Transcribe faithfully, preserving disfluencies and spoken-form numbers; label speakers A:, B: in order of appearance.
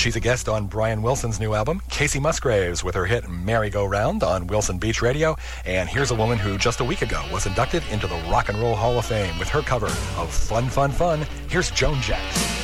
A: She's a guest on Brian Wilson's new album, Casey Musgraves, with her hit Merry-Go-Round on Wilson Beach Radio. And here's a woman who just a week ago was inducted into the Rock and Roll Hall of Fame with her cover of Fun, Fun, Fun. Here's Joan Jett.